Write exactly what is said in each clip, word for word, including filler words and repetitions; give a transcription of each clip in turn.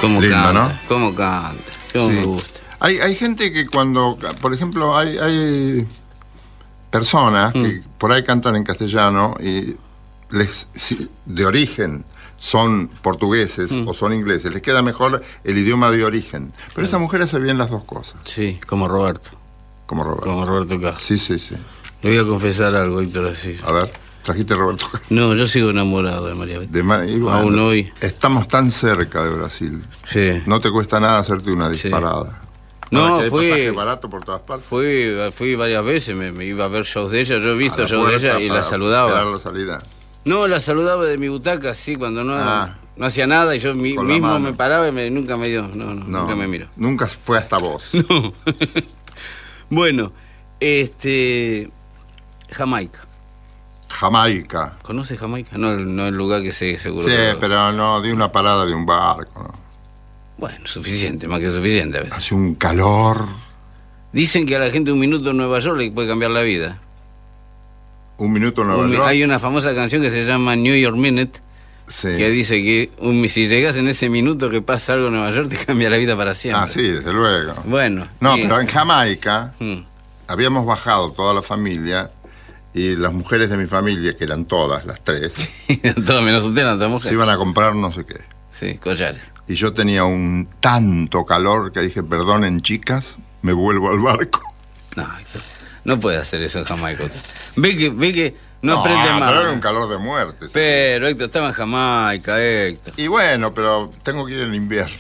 ¿Cómo Lindo, canta? ¿no? ¿Cómo canta? ¿Cómo Sí. me gusta? Hay, hay gente que cuando, por ejemplo, hay, hay personas Mm. que por ahí cantan en castellano y les, si- de origen son portugueses Mm. o son ingleses, les queda mejor el idioma de origen. Pero Claro. esas mujeres sabían las dos cosas, Sí, como Roberto. como Roberto. Como Roberto Carlos. Sí, sí, sí. Le voy a confesar algo, Héctor, así. A ver, trajiste a Roberto. No, yo sigo enamorado de María Betty. De ma- y bueno, Aún hoy. Estamos tan cerca de Brasil. Sí. No te cuesta nada hacerte una Sí. disparada. No, Ahora que hay fue- pasaje barato por todas partes. Fui, fui varias veces, me, me iba a ver shows de ella. Yo he A visto la shows de puerta ella y la para saludaba. esperar la salida. No, la saludaba de mi butaca, sí, cuando no, Ah. no hacía nada y yo mi- Con la mismo mano. me paraba y me- nunca me dio. No, no, No, nunca me miró. Nunca fue hasta vos. No. Bueno, este. Jamaica. Jamaica. ¿Conoce Jamaica? No, el- no el lugar que sé, seguro. Sí, que- pero no, di una parada de un barco. ¿no? Bueno, suficiente, más que suficiente a veces. Hace un calor. Dicen que a la gente un minuto en Nueva York le puede cambiar la vida. Un minuto en Nueva Un mi- York. hay una famosa canción que se llama New York Minute, Sí. que dice que un, si llegas en ese minuto que pasa algo en Nueva York, te cambia la vida para siempre. Ah, sí, desde luego. Bueno. No, y- pero en Jamaica Mm. habíamos bajado toda la familia y las mujeres de mi familia, que eran todas, las tres, Todo menos usted, no, toda se mujer. iban a comprar no sé qué. Sí, collares. Y yo tenía un tanto calor que dije, perdonen chicas, me vuelvo al barco. No, Héctor, no puede hacer eso en Jamaica. usted. Ve que, ve que no, aprende pero más. era un calor de muerte. sí. Pero Héctor estaba en Jamaica, Héctor. Y bueno, pero tengo que ir en invierno.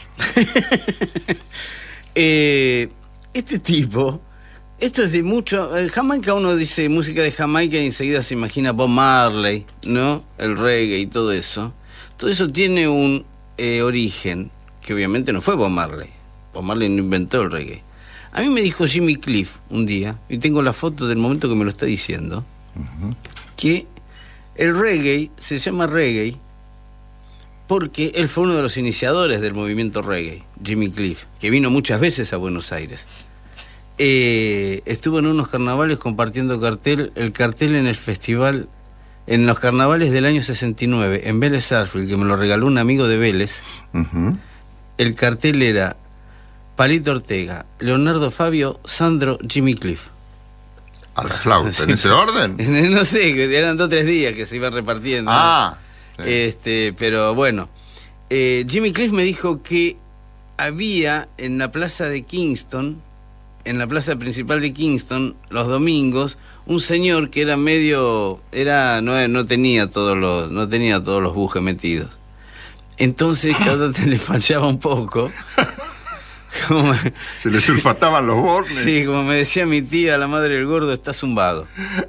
Eh, este tipo, esto es de mucho. En Jamaica uno dice música de Jamaica y enseguida se imagina Bob Marley, ¿no? El reggae y todo eso. Todo eso tiene un eh, origen que obviamente no fue Bob Marley. Bob Marley no inventó el reggae. A mí me dijo Jimmy Cliff un día, y tengo la foto del momento que me lo está diciendo, que el reggae se llama reggae porque él fue uno de los iniciadores del movimiento reggae, Jimmy Cliff, que vino muchas veces a Buenos Aires. Eh, estuvo en unos carnavales compartiendo cartel, el cartel en el festival, en los carnavales del año sesenta y nueve, en Vélez Sarsfield, que me lo regaló un amigo de Vélez. Ujú. El cartel era Palito Ortega, Leonardo Fabio, Sandro, Jimmy Cliff. A la flauta, Sí. ¿en ese orden? No sé, que eran dos o tres días que se iban repartiendo. Ah, sí. Este, pero bueno, eh, Jimmy Cliff me dijo que había en la plaza de Kingston, en la plaza principal de Kingston, los domingos, un señor que era medio, era, no, no tenía todos los, no tenía todos los bujes metidos. Entonces cada te le fallaba un poco. Como me- Se le sulfataban los bornes. Sí, como me decía mi tía, la madre del gordo, está zumbado.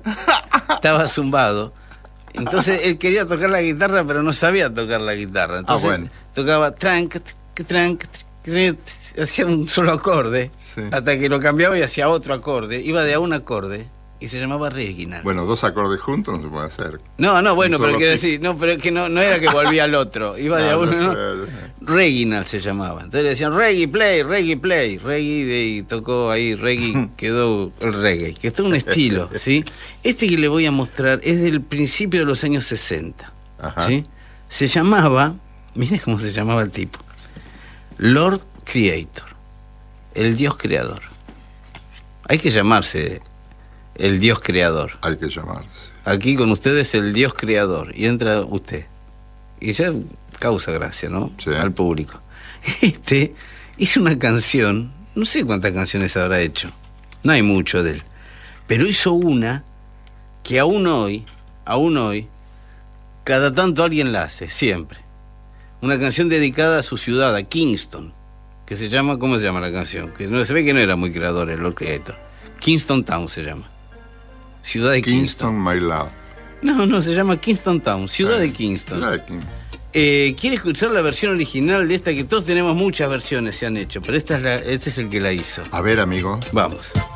Estaba zumbado. Entonces él quería tocar la guitarra, pero no sabía tocar la guitarra. Entonces bueno. tocaba tranc, tranc, tranc, hacía un solo acorde, Sí. hasta que lo cambiaba y hacía otro acorde. Iba de a un acorde y se llamaba Reginald. Bueno, dos acordes juntos no se puede hacer. No, no, bueno, un pero solo quiero tipo. decir, no, pero es que no, no era que volvía al otro, iba de a No, uno, no ¿no? sé. Reginald se llamaba. Entonces le decían reggae play, reggae play, reggae de- y tocó ahí, reggae, quedó el reggae, que es todo un estilo, ¿sí? Este que le voy a mostrar es del principio de los años sesenta, Ajá. ¿sí? Se llamaba, mire cómo se llamaba el tipo, Lord Creator, el Dios creador. Hay que llamarse el Dios creador. Hay que llamarse. Aquí con ustedes el Dios creador y entra usted y ya causa gracia, ¿no? Sí. Al público. Este hizo una canción, no sé cuántas canciones habrá hecho, no hay mucho de él, pero hizo una que aún hoy, aún hoy, cada tanto alguien la hace, siempre. Una canción dedicada a su ciudad, a Kingston, que se llama, ¿cómo se llama la canción? Que no, se ve que no era muy creador el Lord Creator. Kingston Town se llama. Ciudad de Kingston. Kingston, my love. No, no, se llama Kingston Town, ciudad Ah, de Kingston. Ciudad de Kingston. Eh, ¿Quiere escuchar la versión original de esta? Que todos tenemos muchas versiones, se han hecho, pero esta es la, este es el que la hizo. A ver, amigo. Vamos.